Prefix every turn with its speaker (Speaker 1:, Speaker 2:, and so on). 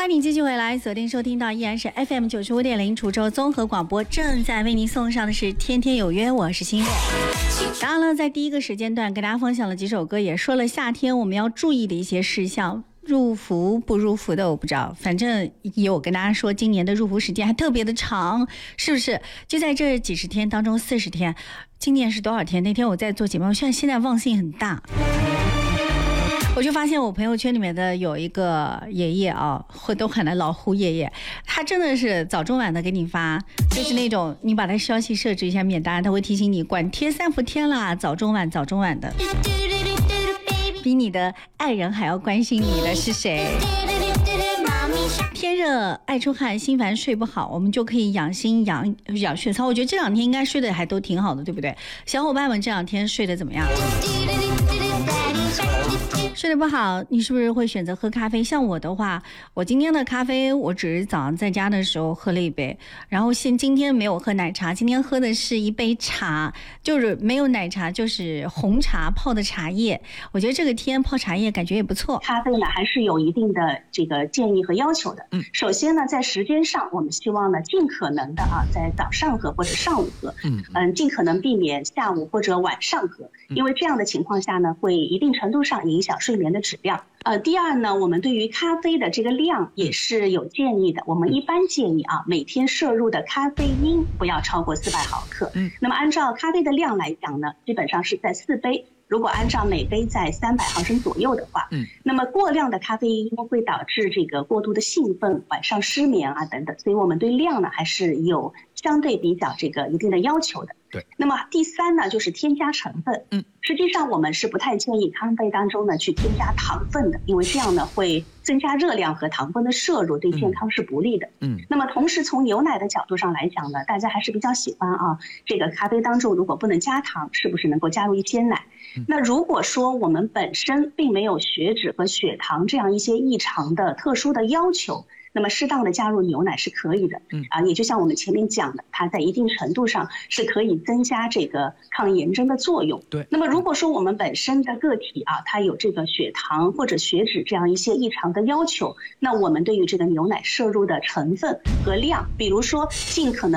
Speaker 1: 欢迎你继续回来，锁定收听到依然是 FM95.0 滁州综合广播，正在为您送上的是天天有约，我是新月。当然了，在第一个时间段跟大家分享了几首歌，也说了夏天我们要注意的一些事项。入伏不入伏的我不知道，反正有跟大家说今年的入伏时间还特别的长，是不是？就在这几十天当中40天，今年是多少天？那天我在做节目，现在忘性很大，我就发现我朋友圈里面的有一个爷爷啊，都喊他老胡爷爷，他真的是早中晚的给你发，就是那种你把他消息设置一下免单，他会提醒你管贴3伏天啦，早中晚的。比你的爱人还要关心你的是谁？天热爱出汗，心烦睡不好，我们就可以养心养血操。我觉得这2天应该睡得还都挺好的，对不对？小伙伴们这2天睡得怎么样？睡得不好，你是不是会选择喝咖啡？像我的话，我今天的咖啡我只是早上在家的时候喝了1杯，然后今天没有喝奶茶，今天喝的是一杯茶，就是没有奶茶，就是红茶泡的茶叶。我觉得这个天泡茶叶感觉也不错。
Speaker 2: 咖啡呢还是有一定的这个建议和要求的。首先呢，在时间上，我们希望呢尽可能的在早上喝或者上午喝，尽可能避免下午或者晚上喝，因为这样的情况下呢，会一定程度上影响睡眠的质量。第二呢，我们对于咖啡的这个量也是有建议的。我们一般建议每天摄入的咖啡因不要超过400毫克。那么按照咖啡的量来讲呢，基本上是在4杯。如果按照每杯在300毫升左右的话，那么过量的咖啡因会导致这个过度的兴奋、晚上失眠等等，所以我们对量呢还是有相对比较这个一定的要求的。
Speaker 3: 对。
Speaker 2: 那么第3呢，就是添加成分。实际上我们是不太建议咖啡当中呢去添加糖分的，因为这样呢会增加热量和糖分的摄入，对健康是不利的。那么同时从牛奶的角度上来讲呢，大家还是比较喜欢这个咖啡当中如果不能加糖，是不是能够加入一些奶？那如果说我们本身并没有血脂和血糖这样一些异常的特殊的要求，那么适当的加入牛奶是可以的。也就像我们前面讲的，它在一定程度上是可以增加这个抗炎症的作用。
Speaker 3: 对。
Speaker 2: 那么如果说我们本身的个体它有这个血糖或者血脂这样一些异常的要求，那我们对于这个牛奶摄入的成分和量，比如说尽可能